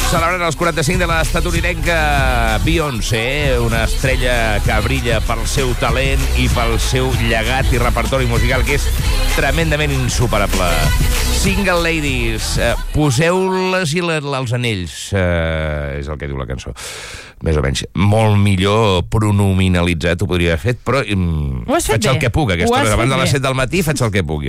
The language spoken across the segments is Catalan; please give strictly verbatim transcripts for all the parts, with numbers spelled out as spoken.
Celebrant els quaranta-cinc de l'estatunidenca Beyoncé, una estrella que brilla pel seu talent i pel seu llegat i repertori musical, que és tremendament insuperable. Single Ladies, eh, poseu-les i els anells, eh, és el que diu la cançó. Més o menys. Molt millor pronominalitzat ho podria haver fet, però mm, faig bé. El que puc. Aquesta hora, abans de les set del matí, faig el que puc.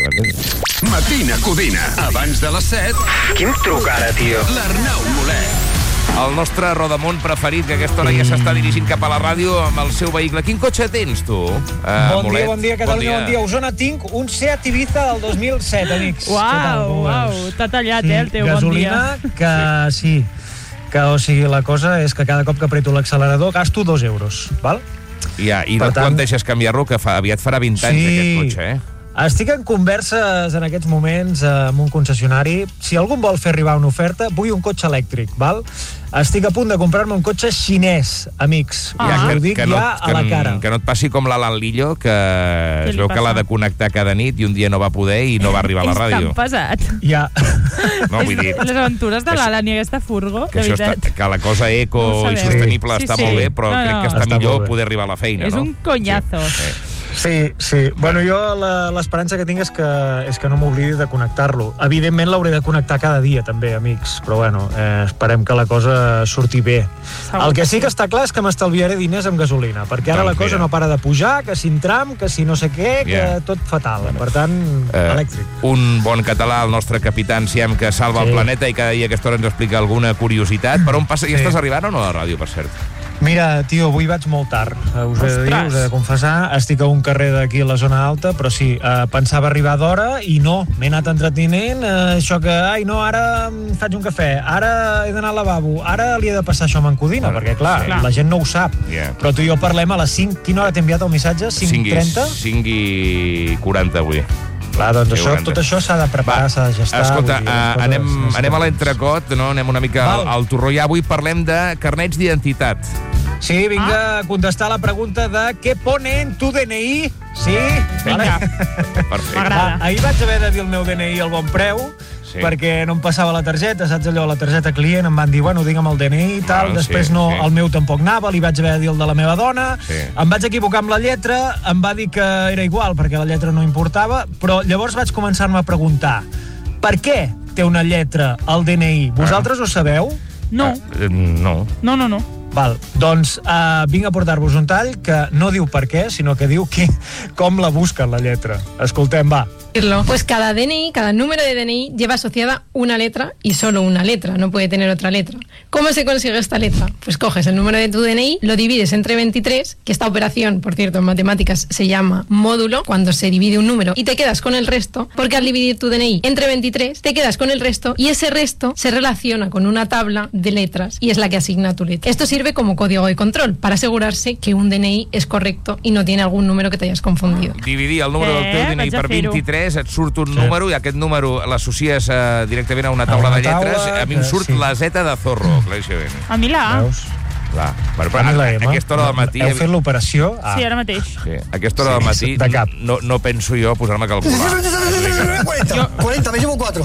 Matina Codina. Abans de les set... Quin truc ara, tio? L'Arnau Molet. El nostre rodamont preferit, que aquesta hora ja s'està dirigint cap a la ràdio amb el seu vehicle. Quin cotxe tens, tu? Uh, bon Molet? dia, bon dia, Catalunya, bon, bon dia. Osona, tinc un Seat Ibiza del dos mil set, amics. Uau, uau, t'ha tallat, eh, el teu bon dia. Gasolina, que sí, que, o sigui, la cosa és que cada cop que apreto l'accelerador gasto dos euros, val? Ja, i no et planteges canviar-lo, que fa, aviat farà vint anys, sí, aquest cotxe, eh? Estic en converses en aquests moments amb un concessionari. Si algú vol fer arribar una oferta, vull un cotxe elèctric, val? Estic a punt de comprar-me un cotxe xinès, amics. Ah. Ja, Us que, ho dic que no, ja que, a la cara. Que no et passi com l'Alan Lillo, que es veu que l'ha de connectar cada nit i un dia no va poder i no va arribar a la ràdio. És tan pesat. Ja. No, vull dir... Les aventures de l'Alan i aquesta furgo, que, de veritat. està, que la cosa eco no i sostenible sí, està sí. molt bé, però no, no. crec que està, està millor poder arribar a la feina, és no? És un conyazo. Sí. Sí, sí. Bueno, jo l'esperança que tinc és que, és que no m'oblidi de connectar-lo. Evidentment l'hauré de connectar cada dia, també, amics. Però, bueno, eh, esperem que la cosa surti bé. Segur el que sí que està clar és que m'estalviaré diners amb gasolina, perquè ara doncs, la cosa mira. no para de pujar, que si en tram, que si no sé què, que yeah. tot fatal. Per tant, eh, elèctric. Un bon català, el nostre capità Enciam, que salva sí. el planeta i cada dia a aquesta hora ens explica alguna curiositat. Per on passa? Sí. Ja estàs arribant o no a la ràdio, per cert? Mira, tio, avui vaig molt tard, us he de dir, us he de confessar. Estic a un carrer d'aquí a la zona alta, però sí, eh, pensava arribar d'hora i no, m'he anat entretenint, eh, això que, ai, no, ara faig un cafè, ara he d'anar al lavabo, ara li he de passar això amb en Codina, perquè, clar, sí. la gent no ho sap. Yeah. Però tu i jo parlem a les cinc. Quina hora t'he enviat el missatge? cinc i trenta? cinc i quaranta avui. Clar, doncs això, tot això s'ha de preparar, s'ha de gestar. Escolta, dir, uh, anem, anem a l'entrecot, no? Anem una mica al, al torró. Ja avui parlem de carnets d'identitat. Sí, vinga ah. a contestar la pregunta de què pone en tu D N I. Sí? Vinga. M'agrada. Ahir vaig haver de dir el meu D N I al bon preu, sí. perquè no em passava la targeta, saps allò, la targeta client, em van dir, bueno, digue'm el D N I i tal, ah, després sí, no, sí. el meu tampoc anava, li vaig haver de dir el de la meva dona, sí. em vaig equivocar amb la lletra, em va dir que era igual, perquè la lletra no importava, però llavors vaig començar-me a preguntar, per què té una lletra al D N I? Vosaltres ah. ho sabeu? No. Uh, no. No, no, no. Val, doncs uh, vinc a portar-vos un tall que no diu per què, sinó que diu qui, com la busquen la lletra. Escoltem, va. Pues cada D N I, cada número de D N I lleva asociada una letra y solo una letra, no puede tener otra letra. ¿Cómo se consigue esta letra? Pues coges el número de tu D N I, lo divides entre veintitrés, que esta operación, por cierto, en matemáticas se llama módulo, cuando se divide un número, y te quedas con el resto, porque al dividir tu D N I entre veintitrés, te quedas con el resto, y ese resto se relaciona con una tabla de letras, y es la que asigna tu letra. Esto sirve como código de control, para asegurarse que un D N I es correcto y no tiene algún número que te hayas confundido. Dividir el número eh, del teu D N I per vint-i-tres, et surt un sí. número i aquest número l'associes uh, directament a una taula a una de lletres. Taula, a mi em surt sí. la Z de Zorro, claríssimament. A mi la A. Clar. Bueno, però a, a, a aquesta hora del matí... Heu fet l'operació? Ah. Sí, ara mateix. Sí, a aquesta hora sí, del matí de cap. No, no penso jo posar-me a calcular. cuarenta, cuarenta, me llevo cuatro.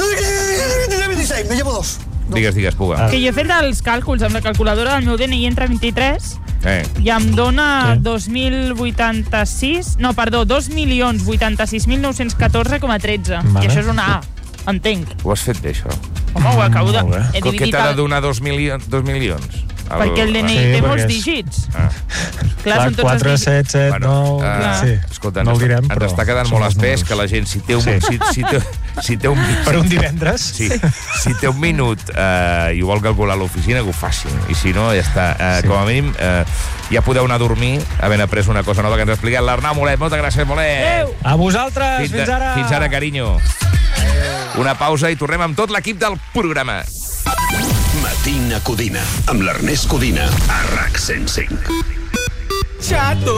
veintiséis, me llevo dos. Digues, digues, Puga. Que jo he fet els càlculs amb la calculadora del meu D N I entre vint-i-tres eh. i em dona sí. dos mil vuitanta-sis... No, perdó, dos milions vuitanta-sis mil nou-cents catorze coma tretze. Vale. I això és una A, entenc. Ho has fet bé, això? Home, ho acabo de... Què t'ha de donar dos, milion, dos milions? El... Perquè el D N I sí, té molts és... dígits. Ah. Clar, són tots quatre, set, set, nou... Uh, sí. Escolta, no ens, direm, ens està quedant molt espès que la gent, si té un... Sí. Si, si té, si té un per un divendres? Sí. Si té un minut uh, i ho vol calcular a l'oficina, que ho faci. I si no, ja està. Uh, sí. Com a mínim, uh, ja podeu anar a dormir havent après una cosa nova que ens ha explicat l'Arnau Molet. Moltes gràcies, Molet. Adéu. A vosaltres. Fins, fins ara. Fins ara, carinyo. Adéu. Una pausa i tornem amb tot l'equip del programa. Matina Codina, amb l'Ernest Codina, a RAC cent cinc. Xato,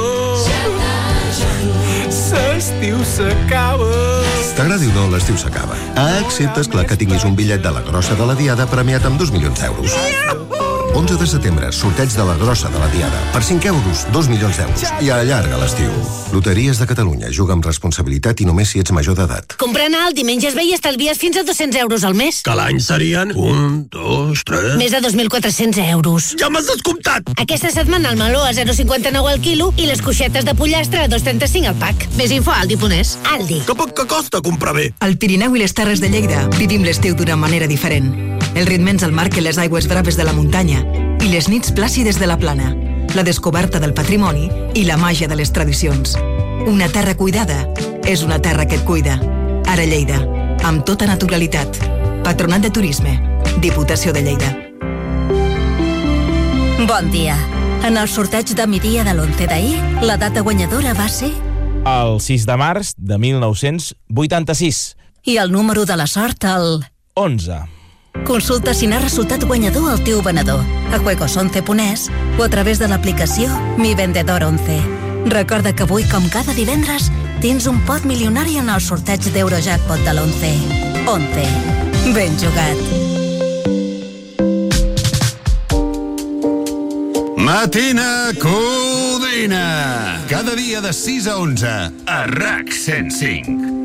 l'estiu s'acaba. T'agradi o no, l'estiu s'acaba. Ah, excepte, esclar, que tinguis un bitllet de la grossa de la Diada premiat amb dos milions d'euros. onze de setembre, sorteig de la grossa de la Diada. Per cinc euros, dos milions d'euros. I allarga l'estiu. Loteries de Catalunya. Juga amb responsabilitat i només si ets major d'edat. Comprant a Aldi menges bé i estalvies fins a dos-cents euros al mes. Que l'any serien un, dos, tres... Més de dos mil quatre-cents euros. Ja m'has descomptat! Aquesta setmana el meló a zero coma cinquanta-nou al quilo i les coixetes de pollastre a dos coma trenta-cinc al pack. Més info a Aldi punt es. Aldi. Que poc que costa comprar bé. Al Pirineu i les Terres de Lleida vivim l'estiu d'una manera diferent. Els ritmes el marquen les aigües braves de la muntanya i les nits plàcides de la plana, la descoberta del patrimoni i la màgia de les tradicions. Una terra cuidada és una terra que et cuida. Ara Lleida, amb tota naturalitat. Patronat de Turisme, Diputació de Lleida. Bon dia. En el sorteig de migdia de l'onze d'ahir, la data guanyadora va ser... El sis de març de mil nou-cents vuitanta-sis. I el número de la sort, el... onze. Consulta si n'ha resultat guanyador el teu venedor a juegos once punt es o a través de l'aplicació Mi Vendedor onze. Recorda que avui, com cada divendres, tens un pot milionari en el sorteig d'Eurojackpot de l'onze. onze. Ben jugat. Matina Codina. Cada dia de sis a onze a RAC cent cinc.